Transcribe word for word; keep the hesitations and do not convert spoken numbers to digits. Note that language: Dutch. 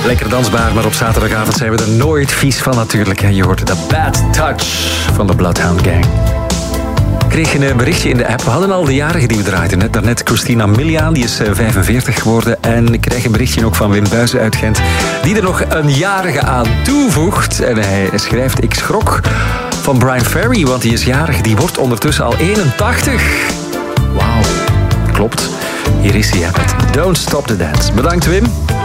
Lekker dansbaar, maar op zaterdagavond zijn we er nooit vies van natuurlijk. Je hoort de Bad Touch van de Bloodhound Gang. Ik kreeg een berichtje in de app. We hadden al de jarige die we draaiden. Net, daarnet Christina Miliaan, die is vijfenveertig geworden. En ik krijg een berichtje ook van Wim Buijzen uit Gent, die er nog een jarige aan toevoegt. En hij schrijft, ik schrok van Brian Ferry, want die is jarig. Die wordt ondertussen al eenentachtig. Wauw, klopt. Hier is hij met Don't Stop the Dance. Bedankt Wim.